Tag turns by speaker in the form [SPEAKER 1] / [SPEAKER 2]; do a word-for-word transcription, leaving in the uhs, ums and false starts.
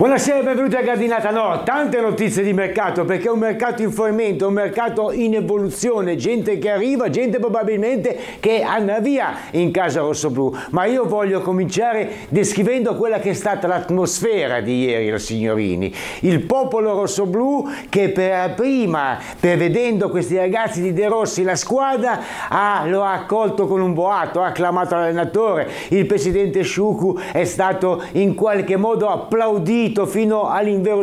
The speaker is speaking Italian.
[SPEAKER 1] Buonasera e benvenuti a Gardinata. No, tante notizie di mercato, perché è un mercato in fermento, un mercato in evoluzione, gente che arriva, gente probabilmente che andrà via in casa rossoblù. Ma io voglio cominciare descrivendo quella che è stata l'atmosfera di ieri, signorini. Il popolo rossoblù che per prima, per vedendo questi ragazzi di De Rossi, la squadra, ha, lo ha accolto con un boato, ha acclamato l'allenatore. Il presidente Sciucu è stato in qualche modo applaudito fino all'inverosimile